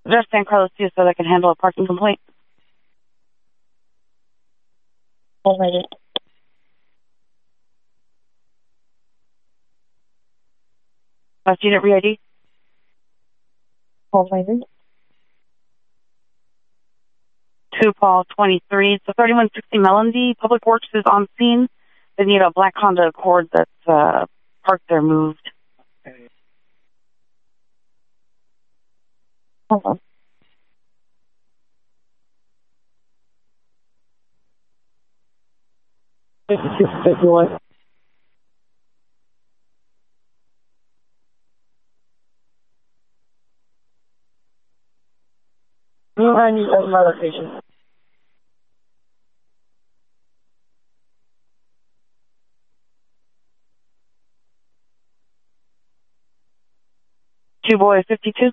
Just San Carlos 2 so they can handle a parking complaint. Alrighty. Student re-ID. Alrighty. 2 Paul 23. So 3160 Melody. Public Works is on scene. They need a black Honda Accord that's parked there moved. Hello. $52.51. I need my location. Two boy 52.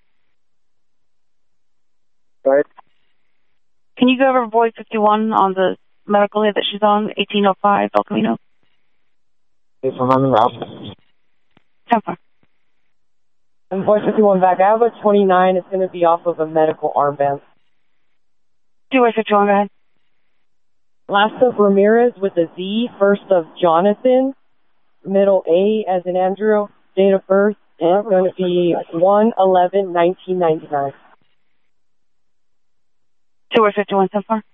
Right. Can you go over boy 51 on the medical aid that she's on, 1805 El Camino? Yes, I'm on the route. 10-4. And boy 51 back. I have a 29. It's going to be off of a medical armband. 2 boy 51, go ahead. Last of Ramirez with a Z, first of Jonathan, middle A as in Andrew, date of birth, and it's going to be 1/11/1999. 2 boy 51, 10-4.